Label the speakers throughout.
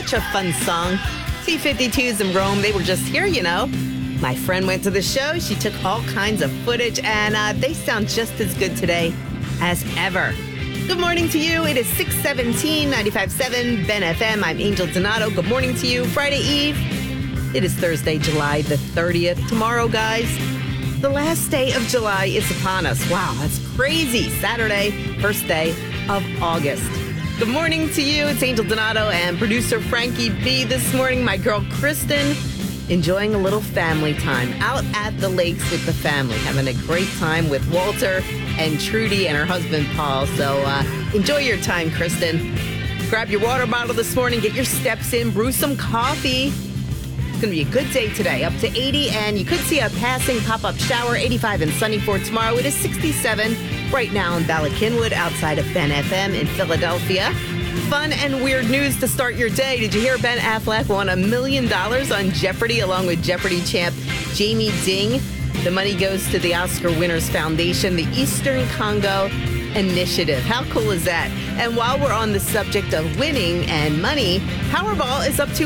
Speaker 1: such a fun song. T-52s in Rome, they were just here, you know. My friend went to the show. She took all kinds of footage, and they sound just as good today as ever. Good morning to you. It is 6:17, 95.7 Ben FM. I'm Angel Donato. Good morning to you. Friday Eve. It is Thursday, July the 30th. Tomorrow, guys, the last day of July is upon us. Wow, that's crazy. Saturday, first day of August. Good morning to you. It's Angel Donato and producer Frankie B this morning. My girl Kristen enjoying a little family time out at the lakes with the family, having a great time with Walter and Trudy and her husband Paul. So enjoy your time, Kristen. Grab your water bottle this morning, get your steps in, brew some coffee. It's going to be a good day today, up to 80, and you could see a passing pop-up shower, 85 and sunny for tomorrow. It is 67 right now in Bala Cynwyd outside of Ben FM in Philadelphia. Fun and weird news to start your day. Did you hear Ben Affleck won $1 million on Jeopardy along with Jeopardy champ Jamie Ding? The money goes to the Oscar Winners Foundation, the Eastern Congo Initiative. How cool is that? And while we're on the subject of winning and money, Powerball is up to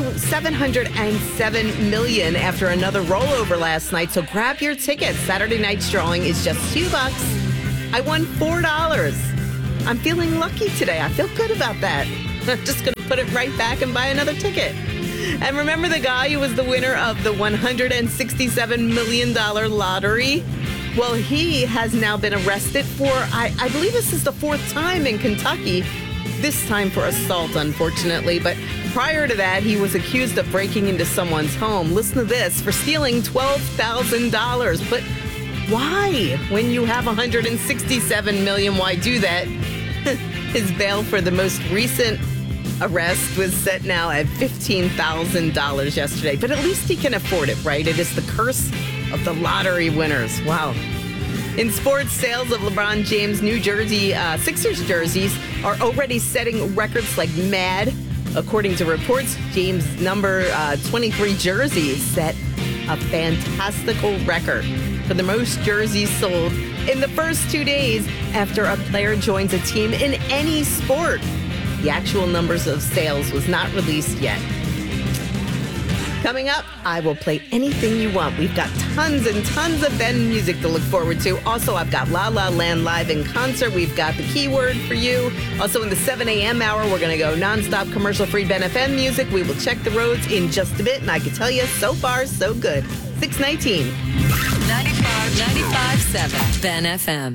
Speaker 1: $707 million after another rollover last night. So grab your tickets. Saturday night's drawing is just $2. I won $4. I'm feeling lucky today. I feel good about that. I'm just going to put it right back and buy another ticket. And remember the guy who was the winner of the $167 million lottery? Well, he has now been arrested for, I believe this is the fourth time in Kentucky, this time for assault, unfortunately. But prior to that, he was accused of breaking into someone's home. Listen to this, for stealing $12,000. But why? When you have $167 million, why do that? His bail for the most recent arrest was set now at $15,000 yesterday. But at least he can afford it, right? It is the curse of the lottery winners. Wow. In sports, sales of LeBron James' New Jersey Sixers jerseys are already setting records like mad. According to reports, James' number 23 jersey set a fantastical record for the most jerseys sold in the first 2 days after a player joins a team in any sport. The actual numbers of sales was not released yet. Coming up, I will play anything you want. We've got tons and tons of Ben music to look forward to. Also, I've got La La Land live in concert. We've got the keyword for you. Also, in the 7 a.m. hour, we're going to go nonstop commercial-free Ben FM music. We will check the roads in just a bit, and I can tell you, so far, so good. 619.
Speaker 2: 95.7 Ben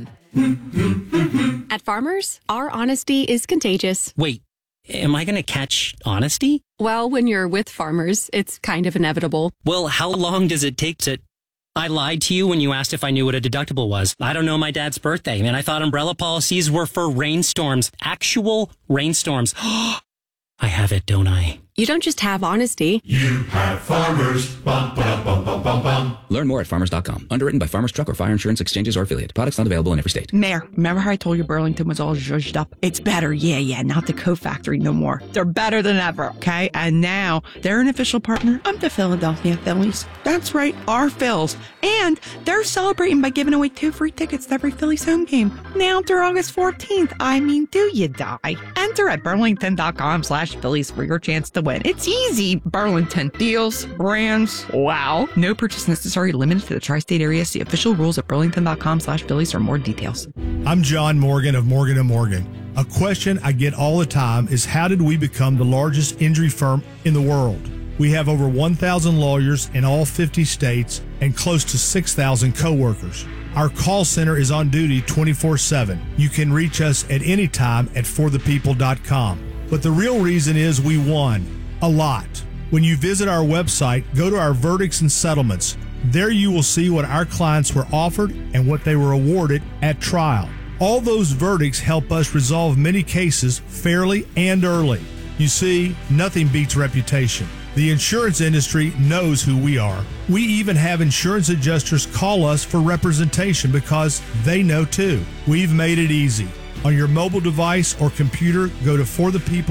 Speaker 2: FM. At Farmers, our honesty is contagious.
Speaker 3: Wait, am I going to catch honesty?
Speaker 2: Well, when you're with Farmers, it's kind of inevitable.
Speaker 3: Well, how long does it take to... I lied to you when you asked if I knew what a deductible was. I don't know my dad's birthday, and I thought umbrella policies were for rainstorms. Actual rainstorms. I have it, don't I?
Speaker 2: You don't just have honesty.
Speaker 4: You have Farmers. Bum, bum, bum, bum, bum, bum.
Speaker 5: Learn more at farmers.com. Underwritten by Farmers Truck or Fire Insurance Exchanges or affiliate. Products not available in every state.
Speaker 6: Mayor, remember how I told you Burlington was all zhuzhed up? It's better. Yeah. Not the Coke Factory no more. They're better than ever, okay? And now they're an official partner of the Philadelphia Phillies. That's right, our Phils. And they're celebrating by giving away 2 free tickets to every Phillies home game. Now through August 14th. I mean, do you die? Enter at burlington.com/Phillies for your chance to win. It's easy. Burlington. Deals, brands. Wow. No purchase necessary. Limited to the tri-state area. See official rules at burlington.com/Phillies for more details.
Speaker 7: I'm John Morgan of Morgan & Morgan. A question I get all the time is, how did we become the largest injury firm in the world? We have over 1,000 lawyers in all 50 states and close to 6,000 coworkers. Our call center is on duty 24/7. You can reach us at any time at forthepeople.com. But the real reason is we won. A lot. When you visit our website, go to our verdicts and settlements. There you will see what our clients were offered and what they were awarded at trial. All those verdicts help us resolve many cases fairly and early. You see, nothing beats reputation. The insurance industry knows who we are. We even have insurance adjusters call us for representation because they know too. We've made it easy. On your mobile device or computer, go to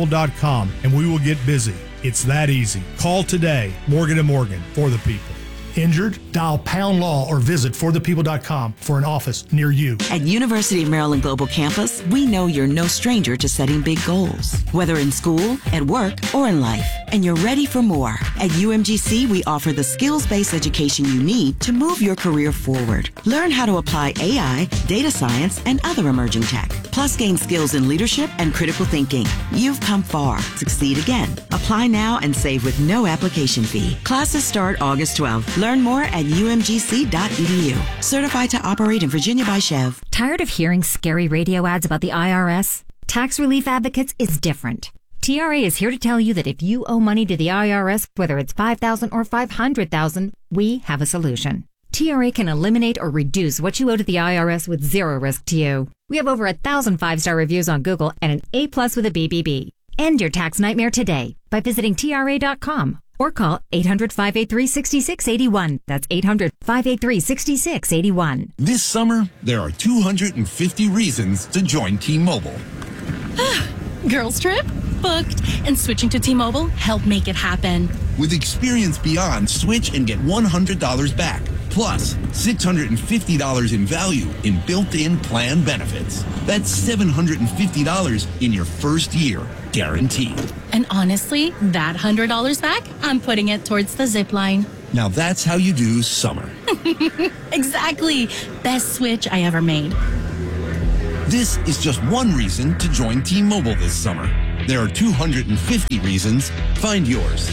Speaker 7: forthepeople.com and we will get busy. It's that easy. Call today. Morgan & Morgan, for the people. Injured? Dial Pound Law or visit forthepeople.com for an office near you.
Speaker 8: At University of Maryland Global Campus, we know you're no stranger to setting big goals, whether in school, at work, or in life, and you're ready for more. At UMGC, we offer the skills-based education you need to move your career forward. Learn how to apply AI, data science, and other emerging tech, plus gain skills in leadership and critical thinking. You've come far. Succeed again. Apply now and save with no application fee. Classes start August 12th. Learn more at umgc.edu. Certified to operate in Virginia by Chev.
Speaker 9: Tired of hearing scary radio ads about the IRS? Tax Relief Advocates is different. TRA is here to tell you that if you owe money to the IRS, whether it's $5,000 or $500,000, we have a solution. TRA can eliminate or reduce what you owe to the IRS with zero risk to you. We have over 1,000 5-star reviews on Google and an A+ with a BBB. End your tax nightmare today by visiting TRA.com or call 800-583-6681. That's 800-583-6681.
Speaker 10: This summer, there are 250 reasons to join T-Mobile.
Speaker 11: Girls trip? Booked. And switching to T-Mobile helped make it happen.
Speaker 10: With Experience Beyond, switch and get $100 back. Plus, $650 in value in built-in plan benefits. That's $750 in your first year, guaranteed.
Speaker 11: And honestly, that $100 back, I'm putting it towards the zip line.
Speaker 10: Now that's how you do summer.
Speaker 11: Exactly. Best switch I ever made.
Speaker 10: This is just one reason to join T-Mobile this summer. There are 250 reasons. Find yours.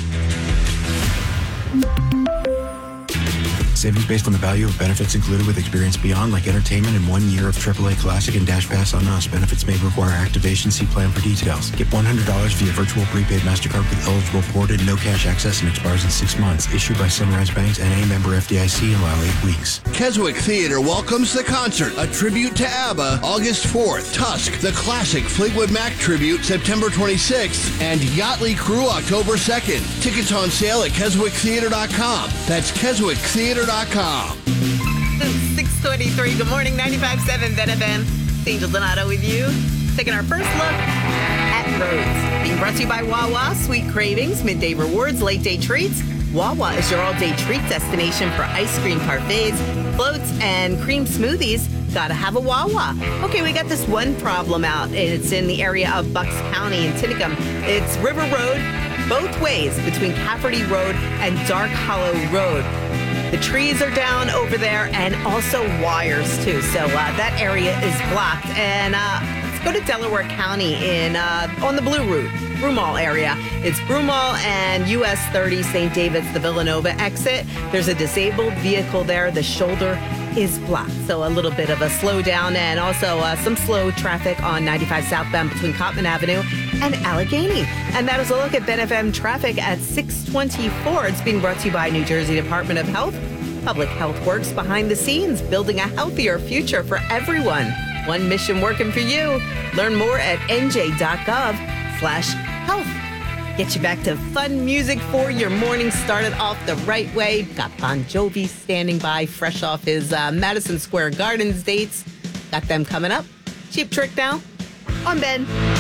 Speaker 12: Savings based on the value of benefits included with Experience Beyond, like entertainment and 1 year of AAA Classic and Dash Pass on Us. Benefits may require activation. See plan for details. Get $100 via virtual prepaid MasterCard with eligible ported, no cash access, and expires in 6 months. Issued by Sunrise Banks, N.A. member FDIC, and allow 8 weeks.
Speaker 13: Keswick Theater welcomes The Concert, a tribute to ABBA, August 4th. Tusk, the classic Fleetwood Mac tribute, September 26th. And Yachtly Crew, October 2nd. Tickets on sale at KeswickTheater.com. That's KeswickTheater.com.
Speaker 1: 6:23. Good morning, 95.7 BenFM. Angel Donato with you. Taking our first look at roads. Being brought to you by Wawa. Sweet cravings, midday rewards, late day treats. Wawa is your all-day treat destination for ice cream parfaits, floats, and cream smoothies. Gotta have a Wawa. Okay, we got this one problem out. It's in the area of Bucks County in Tinicum. It's River Road, both ways between Cafferty Road and Dark Hollow Road. The trees are down over there and also wires too. So that area is blocked. And let's go to Delaware County on the Blue Route, Broomall area. It's Broomall and US 30 St. David's, the Villanova exit. There's a disabled vehicle there. The shoulder is blocked. So a little bit of a slowdown and also some slow traffic on 95 southbound between Cotman Avenue and Allegheny. And that is a look at BenFM traffic at 6:24. It's being brought to you by New Jersey Department of Health. Public Health works behind the scenes, building a healthier future for everyone. One mission working for you. Learn more at nj.gov/health. Get you back to fun music for your morning. Started off the right way. Got Bon Jovi standing by, fresh off his Madison Square Gardens dates. Got them coming up. Cheap Trick now on Ben.